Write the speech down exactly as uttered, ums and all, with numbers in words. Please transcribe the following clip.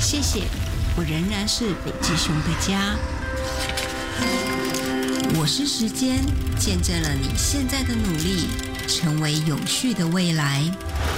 谢谢，我仍然是北极熊的家。我是时间，见证了你现在的努力，成为永续的未来。